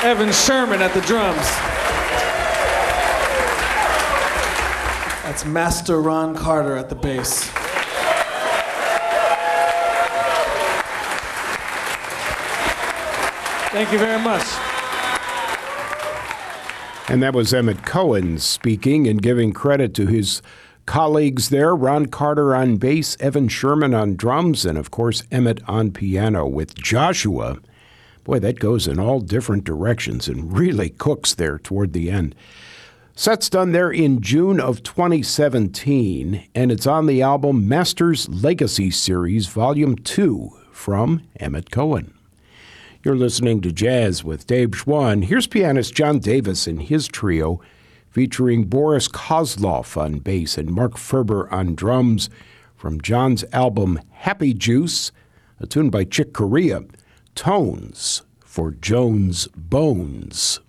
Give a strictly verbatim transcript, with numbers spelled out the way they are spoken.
Evan Sherman at the drums. That's Master Ron Carter at the bass. Thank you very much. And that was Emmett Cohen speaking and giving credit to his colleagues there, Ron Carter on bass, Evan Sherman on drums, and of course Emmett on piano with Joshua. Boy, that goes in all different directions and really cooks there toward the end. Set's done there in June of twenty seventeen, and it's on the album Masters Legacy Series, Volume two from Emmett Cohen. You're listening to Jazz with Dave Schwann. Here's pianist John Davis and his trio, featuring Boris Kozlov on bass and Mark Ferber on drums, from John's album Happy Juice, a tune by Chick Corea, Tones for Jones Bones.